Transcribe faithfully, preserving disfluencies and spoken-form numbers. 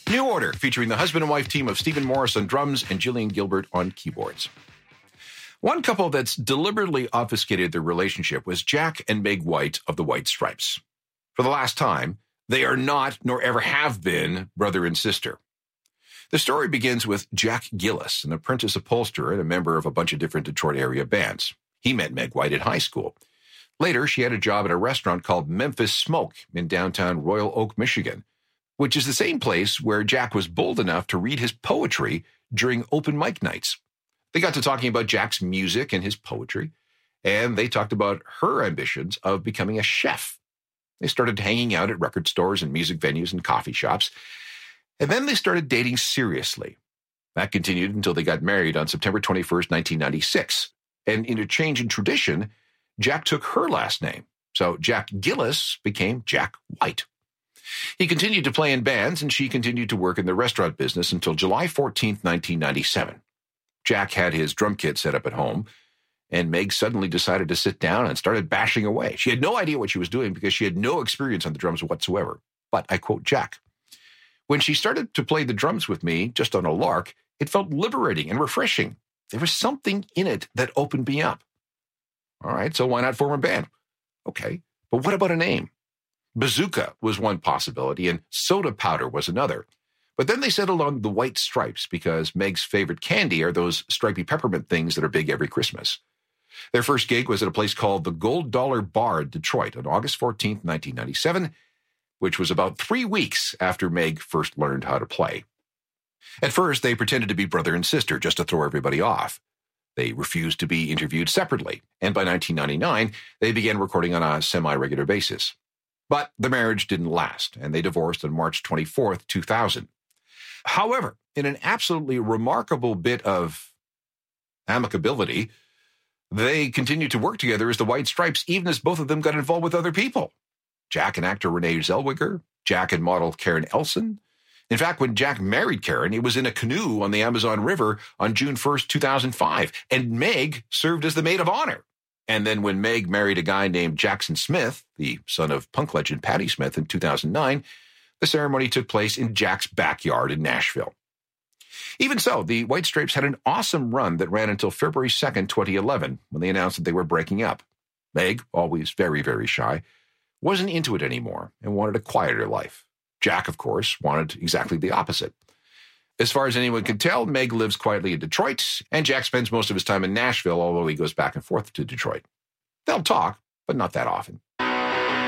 New Order, featuring the husband and wife team of Stephen Morris on drums and Gillian Gilbert on keyboards. One couple that's deliberately obfuscated their relationship was Jack and Meg White of the White Stripes. For the last time, they are not, nor ever have been, brother and sister. The story begins with Jack Gillis, an apprentice upholsterer and a member of a bunch of different Detroit area bands. He met Meg White at high school. Later, she had a job at a restaurant called Memphis Smoke in downtown Royal Oak, Michigan, which is the same place where Jack was bold enough to read his poetry during open mic nights. They got to talking about Jack's music and his poetry, and they talked about her ambitions of becoming a chef. They started hanging out at record stores and music venues and coffee shops, and then they started dating seriously. That continued until they got married on September twenty-first, nineteen ninety-six. And in a change in tradition, Jack took her last name. So Jack Gillis became Jack White. He continued to play in bands, and she continued to work in the restaurant business until July fourteenth, nineteen ninety-seven. Jack had his drum kit set up at home, and Meg suddenly decided to sit down and started bashing away. She had no idea what she was doing because she had no experience on the drums whatsoever. But I quote Jack, "When she started to play the drums with me, just on a lark, it felt liberating and refreshing. There was something in it that opened me up." All right, so why not form a band? Okay, but what about a name? Bazooka was one possibility, and Soda Powder was another. But then they settled on the White Stripes because Meg's favorite candy are those stripy peppermint things that are big every Christmas. Their first gig was at a place called the Gold Dollar Bar in Detroit on August fourteenth, nineteen ninety-seven, which was about three weeks after Meg first learned how to play. At first, they pretended to be brother and sister just to throw everybody off. They refused to be interviewed separately, and by nineteen ninety-nine, they began recording on a semi-regular basis. But the marriage didn't last, and they divorced on March twenty-fourth, two thousand. However, in an absolutely remarkable bit of amicability, they continued to work together as the White Stripes, even as both of them got involved with other people. Jack and actor Renee Zellweger, Jack and model Karen Elson. In fact, when Jack married Karen, it was in a canoe on the Amazon River on June first, two thousand five, and Meg served as the maid of honor. And then when Meg married a guy named Jackson Smith, the son of punk legend Patti Smith, in two thousand nine, the ceremony took place in Jack's backyard in Nashville. Even so, the White Stripes had an awesome run that ran until February second, twenty eleven, when they announced that they were breaking up. Meg, always very, very shy, wasn't into it anymore and wanted a quieter life. Jack, of course, wanted exactly the opposite. As far as anyone can tell, Meg lives quietly in Detroit, and Jack spends most of his time in Nashville, although he goes back and forth to Detroit. They'll talk, but not that often.